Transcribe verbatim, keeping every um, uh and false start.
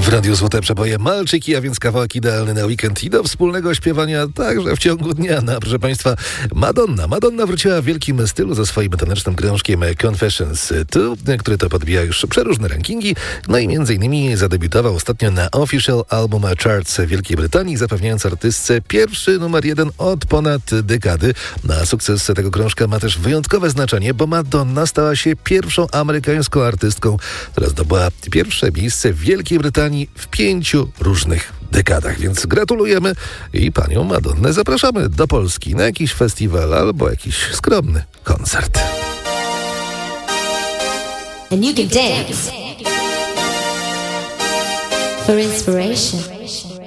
W Radiu Złote Przeboje Malczyki, a więc kawałek idealny na weekend i do wspólnego śpiewania także w ciągu dnia. No, proszę Państwa, Madonna. Madonna wróciła w wielkim stylu ze swoim tanecznym krążkiem Confessions dwa, który to podbija już przeróżne rankingi. No i między innymi zadebiutował ostatnio na Official Album Charts Wielkiej Brytanii, zapewniając artystce pierwszy numer jeden od ponad dekady. Na sukces tego krążka ma też wyjątkowe znaczenie, bo Madonna stała się pierwszą amerykańską artystką, która zdobyła pierwsze miejsce w Wielkiej Brytanii w pięciu różnych dekadach. Więc gratulujemy i panią Madonnę zapraszamy do Polski na jakiś festiwal albo jakiś skromny koncert. And you can dance for inspiration.